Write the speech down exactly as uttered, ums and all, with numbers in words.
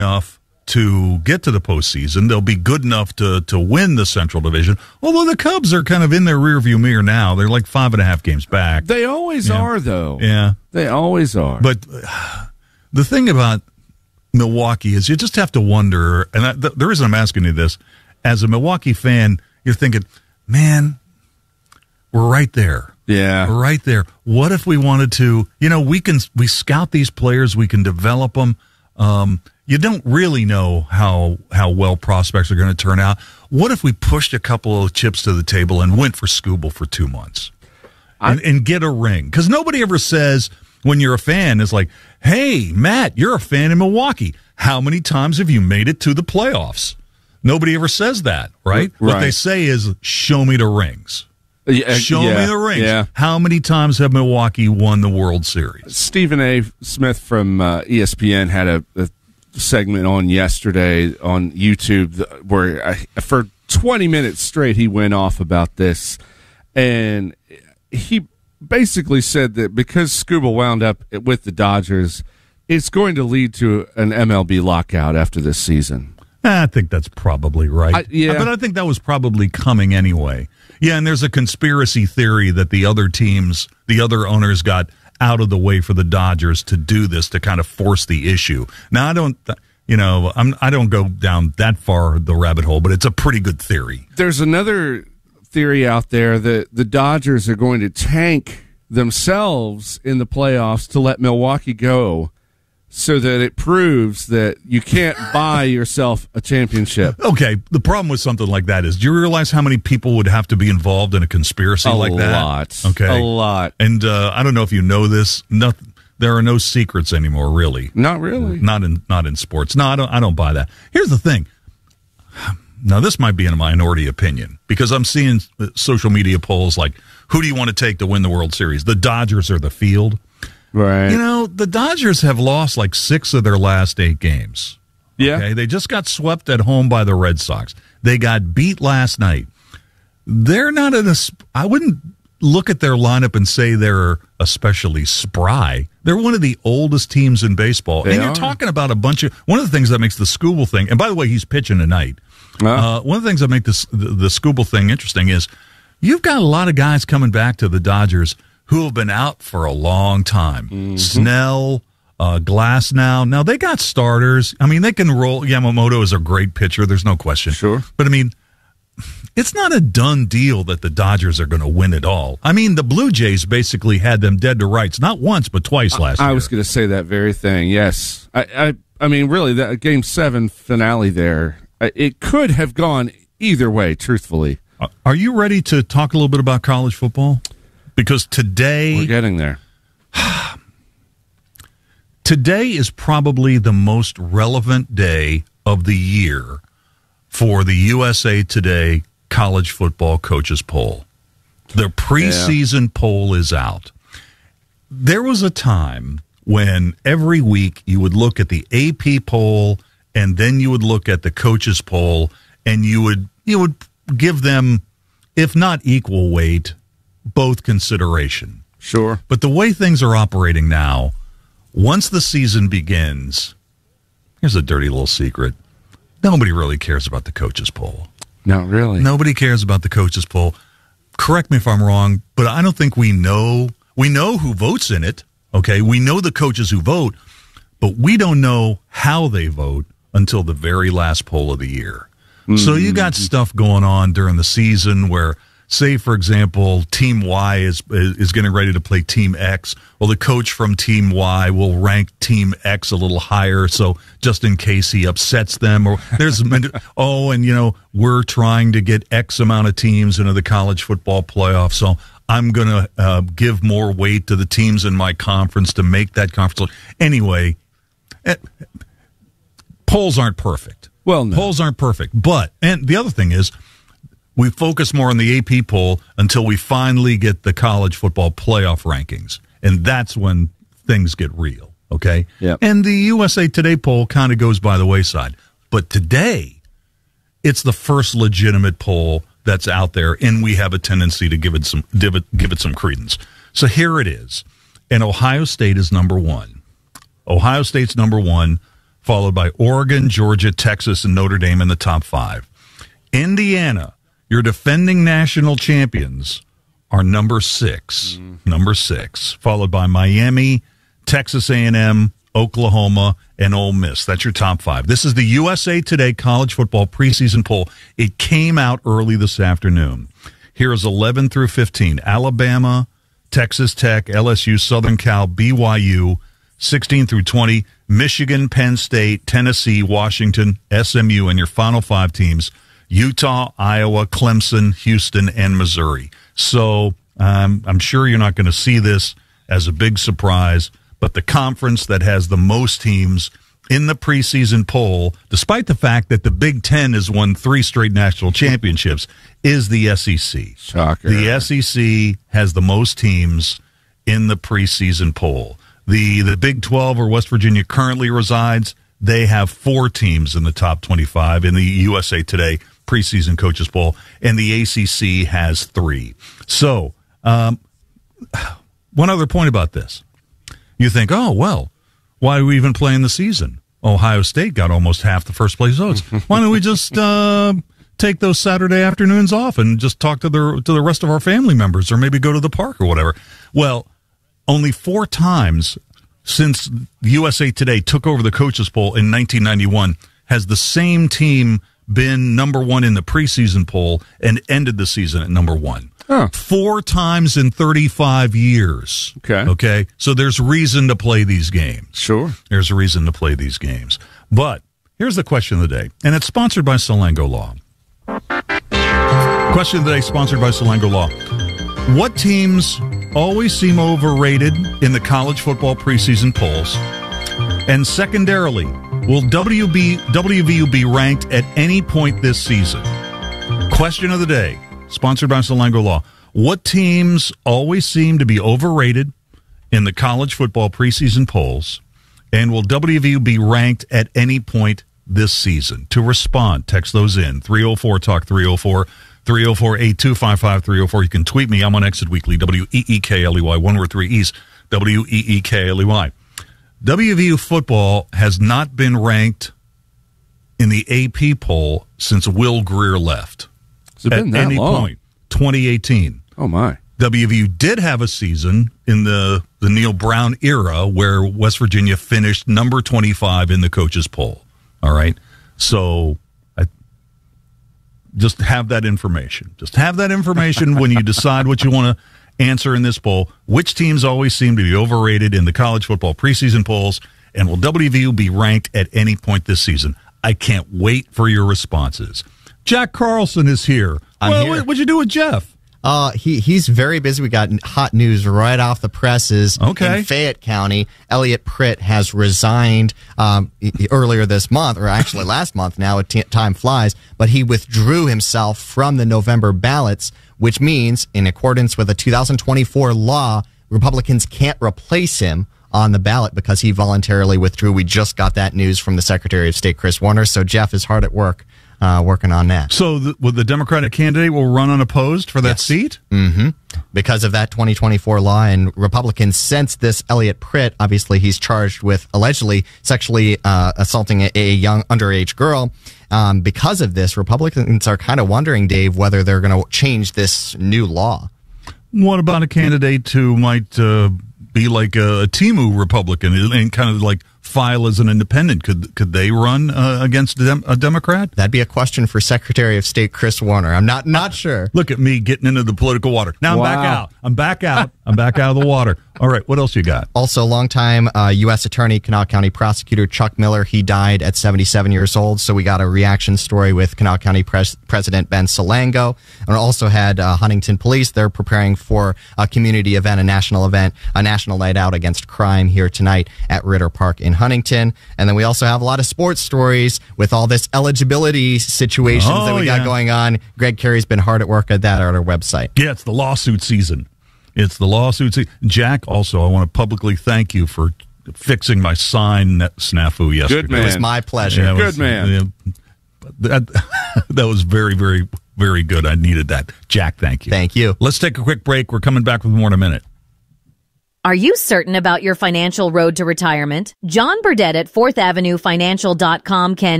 enough to get to the postseason. They'll be good enough to to win the Central Division. Although the Cubs are kind of in their rearview mirror now. They're like five and a half games back. They always yeah. are, though. Yeah. They always are. But uh, the thing about Milwaukee is you just have to wonder, and I, the, the reason I'm asking you this, as a Milwaukee fan, you're thinking, man, we're right there. Yeah. We're right there. What if we wanted to, you know, we can, we scout these players, we can develop them. Um, you don't really know how, how well prospects are going to turn out. What if we pushed a couple of chips to the table and went for Skubal for two months and, and get a ring? Because nobody ever says, when you're a fan, it's like, hey, Matt, you're a fan in Milwaukee. How many times have you made it to the playoffs? Nobody ever says that, right? Right. What they say is, show me the rings. Yeah, Show yeah, me the rings. Yeah. How many times have Milwaukee won the World Series? Stephen A. Smith from uh, E S P N had a, a segment on yesterday on YouTube where I, for twenty minutes straight he went off about this. And he basically said that because Skubal wound up with the Dodgers, it's going to lead to an M L B lockout after this season. I think that's probably right. I, yeah. But I think that was probably coming anyway. Yeah, and there's a conspiracy theory that the other teams, the other owners got out of the way for the Dodgers to do this, to kind of force the issue. Now, I don't, you know, I'm, I don't go down that far the rabbit hole, but it's a pretty good theory. There's another theory out there that the Dodgers are going to tank themselves in the playoffs to let Milwaukee go, so that it proves that you can't buy yourself a championship. Okay, the problem with something like that is, do you realize how many people would have to be involved in a conspiracy a like that? A lot. Okay. A lot. And uh, I don't know if you know this, no, there are no secrets anymore, really. Not really. Not in not in sports. No, I don't, I don't buy that. Here's the thing. Now, this might be in a minority opinion, because I'm seeing social media polls like, who do you want to take to win the World Series, the Dodgers or the field? Right. You know, the Dodgers have lost like six of their last eight games. Yeah. Okay? They just got swept at home by the Red Sox. They got beat last night. They're not in a, I wouldn't look at their lineup and say they're especially spry. They're one of the oldest teams in baseball. They and you're are. talking about a bunch of, one of the things that makes the Skubal thing, and by the way, he's pitching tonight. Uh, Uh, one of the things that make this, the, the Skubal thing interesting is you've got a lot of guys coming back to the Dodgers who have been out for a long time. Mm-hmm. Snell, uh, Glasnow. Now, they got starters. I mean, they can roll. Yamamoto is a great pitcher. There's no question. Sure. But, I mean, it's not a done deal that the Dodgers are going to win it all. I mean, the Blue Jays basically had them dead to rights, not once, but twice last I, year. I was going to say that very thing, yes. I, I, I mean, really, that Game seven finale there, it could have gone either way, truthfully. Are you ready to talk a little bit about college football? Because today... We're getting there. Today is probably the most relevant day of the year for the U S A Today College Football Coaches Poll. The preseason yeah. poll is out. There was a time when every week you would look at the A P poll and then you would look at the coaches poll, and you would you would give them, if not equal weight, both consideration. Sure. But the way things are operating now, once the season begins, here's a dirty little secret. Nobody really cares about the coaches poll. Not really. Nobody cares about the coaches poll. Correct me if I'm wrong, but I don't think we know. We know who votes in it, okay? We know the coaches who vote, but we don't know how they vote until the very last poll of the year. Mm-hmm. So you got stuff going on during the season where, say, for example, Team Y is is getting ready to play Team X. Well, the coach from Team Y will rank Team X a little higher, so just in case he upsets them. Or there's, oh, and, you know, we're trying to get X amount of teams into the college football playoff, so I'm going to uh, give more weight to the teams in my conference to make that conference. Anyway, it, polls aren't perfect. Well, no. Polls aren't perfect. But, and the other thing is, we focus more on the A P poll until we finally get the college football playoff rankings. And that's when things get real, okay? Yep. And the U S A Today poll kind of goes by the wayside. But today, it's the first legitimate poll that's out there, and we have a tendency to give it some give it, give it some credence. So here it is. And Ohio State is number one. Ohio State's number one. followed by Oregon, Georgia, Texas, and Notre Dame in the top five. Indiana, your defending national champions, are number six. Mm. Number six, followed by Miami, Texas A and M, Oklahoma, and Ole Miss. That's your top five. This is the U S A Today College Football Preseason Poll. It came out early this afternoon. Here is eleven through fifteen. Alabama, Texas Tech, L S U, Southern Cal, B Y U. sixteen through twenty, Michigan, Penn State, Tennessee, Washington, S M U, and your final five teams, Utah, Iowa, Clemson, Houston, and Missouri. So um, I'm sure you're not going to see this as a big surprise, but the conference that has the most teams in the preseason poll, despite the fact that the Big Ten has won three straight national championships, is the S E C. Shocker. The S E C has the most teams in the preseason poll. The the Big twelve, where West Virginia currently resides, they have four teams in the top twenty-five in the U S A Today preseason coaches poll, and the A C C has three. So, um, one other point about this. You think, oh, well, why are we even playing the season? Ohio State got almost half the first place votes. Why don't we just uh, take those Saturday afternoons off and just talk to the, to the rest of our family members, or maybe go to the park or whatever? Well, only four times since U S A Today took over the coaches poll in nineteen ninety-one has the same team been number one in the preseason poll and ended the season at number one. Huh. Four times in thirty-five years. Okay. Okay. So there's reason to play these games. Sure. There's a reason to play these games. But here's the question of the day, and it's sponsored by Salango Law. Question of the day, sponsored by Salango Law. What teams always seem overrated in the college football preseason polls? And secondarily, will W B, W V U be ranked at any point this season? Question of the day, sponsored by Salango Law. What teams always seem to be overrated in the college football preseason polls? And will W V U be ranked at any point this season? To respond, text those in. three oh four talk three oh four. three oh four, eight two five five, three oh four. You can tweet me. I'm on Exit Weekly, W E E K L E Y, one word, three E's, W E E K L E Y. W V U football has not been ranked in the A P poll since Will Greer left. Has it been at that any long? point, twenty eighteen. Oh, my. W V U did have a season in the, the Neil Brown era where West Virginia finished number twenty-five in the coaches poll. All right? So I just have that information. Just have that information when you decide what you want to answer in this poll. Which teams always seem to be overrated in the college football preseason polls, and will W V U be ranked at any point this season? I can't wait for your responses. Jack Carlson is here. I'm well, here. What, what'd you do with Jeff? Uh, he he's very busy. We got hot news right off the presses. Okay. In Fayette County, Elliot Pritt has resigned um, earlier this month, or actually last month now, t- time flies, but he withdrew himself from the November ballots, which means, in accordance with a two thousand twenty-four law, Republicans can't replace him on the ballot because he voluntarily withdrew. We just got that news from the Secretary of State, Chris Warner, so Jeff is hard at work. Uh, working on that. So the, well, the Democratic candidate will run unopposed for that Yes. seat? Mm-hmm. Because of that twenty twenty-four law, and Republicans sense this Elliot Pritt, obviously he's charged with allegedly sexually uh, assaulting a, a young underage girl. Um, because of this, Republicans are kind of wondering, Dave, whether they're going to change this new law. What about a candidate who might uh, be like a, a Timu Republican and kind of like file as an independent? Could could they run uh, against a, dem- a Democrat? That'd be a question for Secretary of State Chris Warner. I'm not not sure. Look at me getting into the political water. Now I'm Wow. back out. I'm back out. I'm back out of the water. All right, what else you got? Also, longtime uh, U S Attorney, Kanawha County Prosecutor Chuck Miller, he died at seventy-seven years old. So we got a reaction story with Kanawha County Pres- President Ben Salango. And also had uh, Huntington Police. They're preparing for a community event, a national event, a national night out against crime here tonight at Ritter Park in Huntington. And then we also have a lot of sports stories with all this eligibility situations Oh, that we yeah. got going on. Greg Carey's been hard at work at that at our website. Yeah, it's the lawsuit season. It's the lawsuit season. Jack, also, I want to publicly thank you for fixing my sign snafu yesterday. Good man. It was my pleasure. Yeah, it Good was- man. yeah, that, that was very, very, very good. I needed that. Jack, thank you. Thank you. Let's take a quick break. We're coming back with more in a minute. Are you certain about your financial road to retirement? John Burdett at fourth avenue financial dot com can